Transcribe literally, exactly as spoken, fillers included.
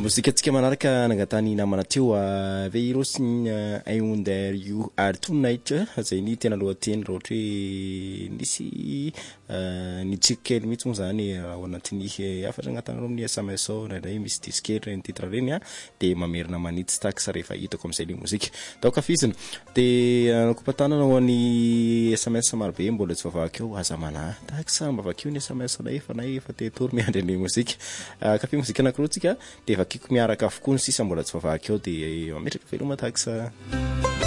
mozika tsika manaraka nangatany namana teo ave irosy I wonder you are tonight zay ny tena lohateny raha ohatra hoe nisy ny tsika kely mihitsy moa zany ao anatin'ny afatra agnatana amin'ny S M S ndraindray misy disque reny titre reny a de mamerina manitsy tax rehefa hitako amin'izay le mozika donc afisina de nakopatanana ho an'ny S M S marobe mbola tsy vavaka eo aza mana tax mba vakio ny S M S nay fa nay efa tetory miandry ny mozika kafe mozika anankiroa tsika de vakiko miaraka avokoa ny sisa mbola tsy vavaka eo de mametraka veloma tax